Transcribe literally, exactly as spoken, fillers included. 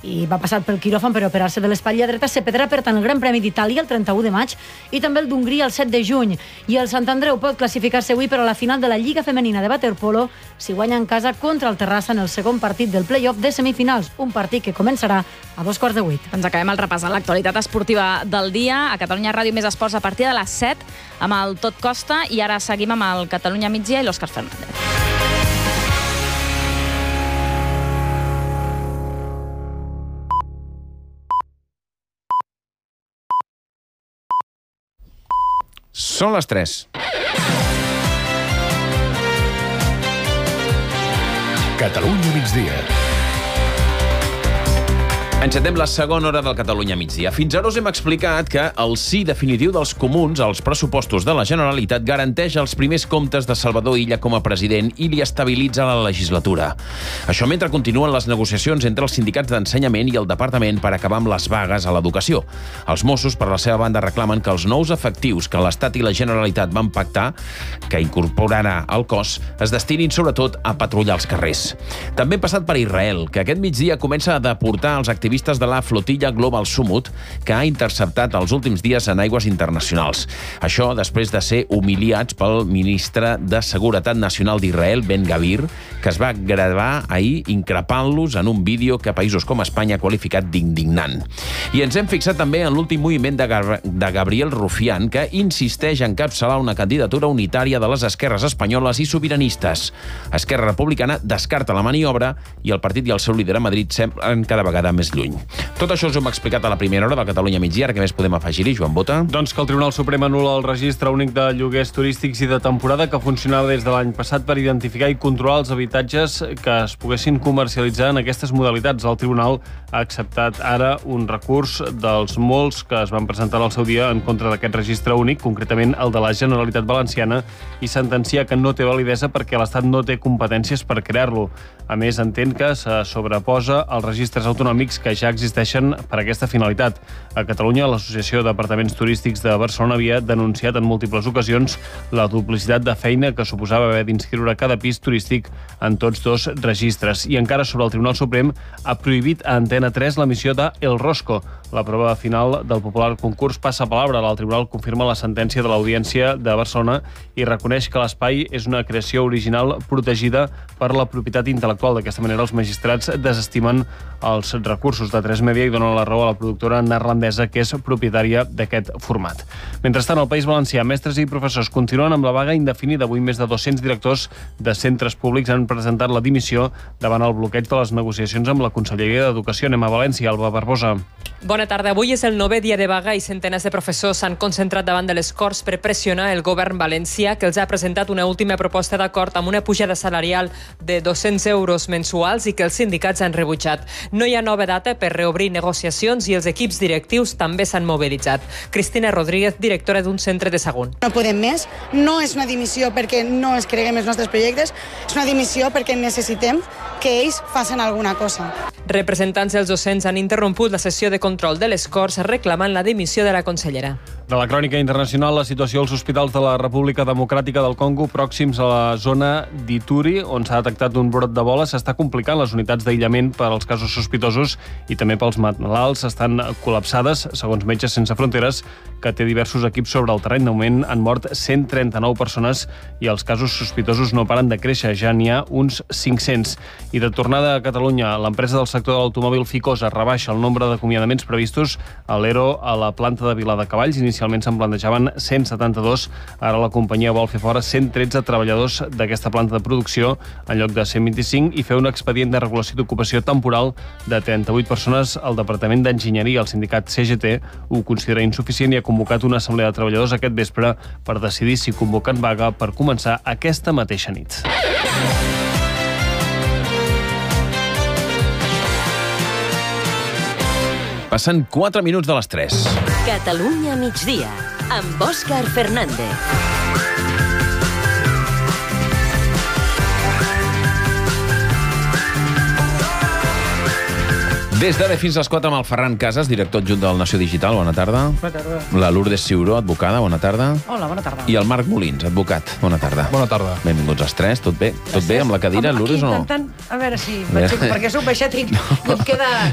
i va passar pel quiròfan per operar-se de l'espatlla dreta. Se perdrà, per tant, el Gran Premi d'Itàlia el trenta-u de maig i també el d'Hongria el set de juny. I el Sant Andreu pot classificar-se avui per a la final de la Lliga Femenina de Waterpolo si guanya en casa contra el Terrassa en el segon partit del play-off de semifinals, un partit que començarà a dos quarts de vuit. Ens acabem el repàs a l'actualitat esportiva del dia. A Catalunya Ràdio Més Esports a partir de les set amb el Tot Costa i ara seguim amb el Catalunya Migdia i l'Òscar Fernández. Són les tres. Catalunya migdia. Encetem la segona hora del Catalunya migdia. Fins ara us hem explicat que el sí definitiu dels comuns als pressupostos de la Generalitat garanteix els primers comptes de Salvador Illa com a president i li estabilitza la legislatura. Això mentre continuen les negociacions entre els sindicats d'ensenyament i el departament per acabar amb les vagues a l'educació. Els Mossos, per la seva banda, reclamen que els nous efectius que l'Estat i la Generalitat van pactar, que incorporarà al cos, es destinin sobretot a patrullar els carrers. També hem passat per Israel, que aquest migdia comença a deportar els activistes de la flotilla Global Sumut, que ha interceptat els últims dies en aigües internacionals. Això després de ser humiliats pel ministre de Seguretat Nacional d'Israel, Ben Gavir, que es va gravar ahir increpant-los en un vídeo que països com Espanya ha qualificat d'indignant. I ens hem fixat també en l'últim moviment de, Gab de Gabriel Rufián, que insisteix en encapçalar una candidatura unitària de les esquerres espanyoles i sobiranistes. Esquerra Republicana descarta la maniobra i el partit i el seu líder a Madrid semblen cada vegada més lluny. Tot això us ho hem explicat a la primera hora de Catalunya migdia. Ara què més podem afegir-hi, Joan Bota? Doncs que el Tribunal Suprem anul·la el registre únic de lloguers turístics i de temporada que funcionava des de l'any passat per identificar i controlar els habitatges que es poguessin comercialitzar en aquestes modalitats. El Tribunal ha acceptat ara un recurs dels molts que es van presentar al seu dia en contra d'aquest registre únic, concretament el de la Generalitat Valenciana, i sentencia que no té validesa perquè l'Estat no té competències per crear-lo. A més, entén que se sobreposa als registres autonòmics que ja existeixen per a aquesta finalitat. A Catalunya, l'Associació de Departaments Turístics de Barcelona havia denunciat en múltiples ocasions la duplicitat de feina que suposava haver d'inscriure cada pis turístic en tots dos registres. I encara sobre el Tribunal Suprem ha prohibit a Antena tres l'emissió de El Rosco. La prova final del popular concurs passa palabra. El Tribunal confirma la sentència de l'Audiència de Barcelona i reconeix que l'espai és una creació original protegida per la propietat intel·lectual. D'aquesta manera, els magistrats desestimen els recursos de tres Media i donen la raó a la productora neerlandesa que és propietària d'aquest format. Mentrestant, al País Valencià, mestres i professors continuen amb la vaga indefinida. Avui més de dos-cents directors de centres públics han presentat la dimissió davant el bloqueig de les negociacions amb la Conselleria d'Educació. Anem a València, Alba Barbosa. Bona tarda. Avui és el novè dia de vaga i centenars de professors s'han concentrat davant de les Corts per pressionar el govern valencià, que els ha presentat una última proposta d'acord amb una pujada salarial de dos-cents euros mensuals i que els sindicats han rebutjat. No hi ha nova data per reobrir negociacions i els equips directius també s'han mobilitzat. Cristina Rodríguez, directora d'un centre de Sagunt. No podem més. No és una dimissió perquè no es creguem els nostres projectes, és una dimissió perquè necessitem que ells facin alguna cosa. Representants dels docents han interromput la sessió de control de les Corts reclamant la dimissió de la consellera. De la crònica internacional, la situació als hospitals de la República Democràtica del Congo pròxims a la zona d'Ituri, on s'ha detectat un brot d'Ebola, s'està complicant. Les unitats d'aïllament per als casos sospitosos i també pels malalts estan col·lapsades, segons Metges Sense Fronteres, que té diversos equips sobre el terreny. De moment han mort cent trenta-nou persones i els casos sospitosos no paren de créixer, ja n'hi ha uns cinc-cents. I de tornada a Catalunya, l'empresa del sector de l'automòbil Ficosa rebaixa el nombre d'acomiadaments previstos a l'ERO a la planta de Viladecavalls. Inicialment se'n plantejaven cent setanta-dos, ara la companyia vol fer fora cent tretze treballadors d'aquesta planta de producció en lloc de cent vint-i-cinc i fer un expedient de regulació d'ocupació temporal de trenta-vuit persones. El Departament d'Enginyeria, el sindicat C G T, ho considera insuficient i ha convocat una assemblea de treballadors aquest vespre per decidir si convoquen vaga per començar aquesta mateixa nit. Passen quatre minuts de les tres. Catalunya migdia, amb Òscar Fernández. Des d'ara fins a les quatre amb el Ferran Casas, director adjunt del Nació Digital. Bona tarda. Bona tarda. La Lourdes Ciuró, advocada. Bona tarda. Hola, bona tarda. I el Marc Molins, advocat. Bona tarda. Bona tarda. Benvinguts els tres. Tot bé? Tot bé amb la cadira, Home, Lourdes, o no? Intentant, a veure si... Perquè sóc baixet i em queda...